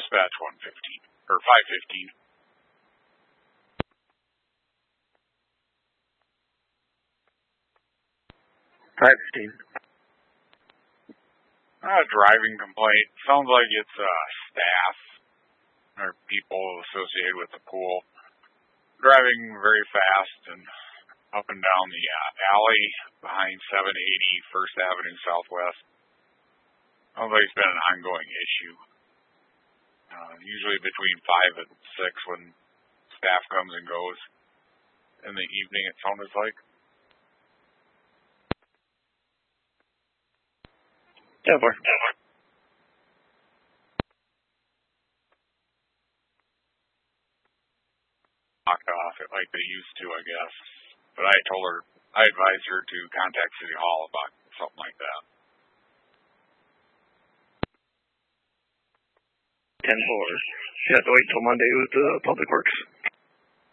Dispatch 115, or 515. 515. Driving complaint. Sounds like it's staff or people associated with the pool driving very fast and up and down the alley behind 780 First Avenue Southwest. Sounds like it's been an ongoing issue. Usually between 5 and 6 when staff comes and goes. In the evening, it sounded like. Denver. Knocked off it like they used to, I guess. But I advised her to contact City Hall about something like that. 10-4. You have to wait till Monday with Public Works.